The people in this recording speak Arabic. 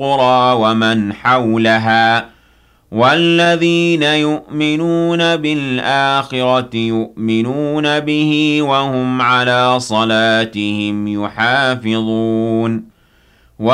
القرى ومن حولها والذين يؤمنون بالآخرة يؤمنون به وهم على صلاتهم يحافظون